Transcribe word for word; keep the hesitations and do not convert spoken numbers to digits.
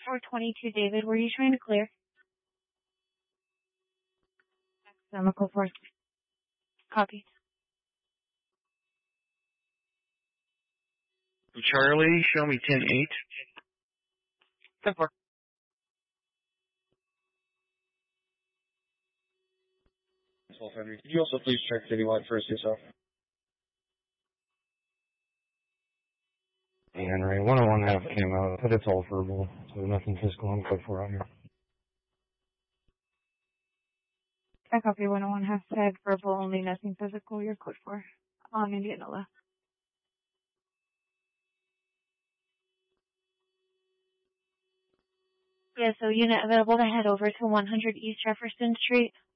four twenty-two, David, were you trying to clear? Chemical force. Copy. Charlie, show me ten eight. ten four. twelve Henry. Could you also please check citywide first yourself? Hey, Henry, one oh one half came out, but it's all verbal, so nothing physical on code four out here. I copy one oh one half tag, verbal only, nothing physical, you're code four. On Indianola. Yeah, so unit available to head over to one hundred East Jefferson Street.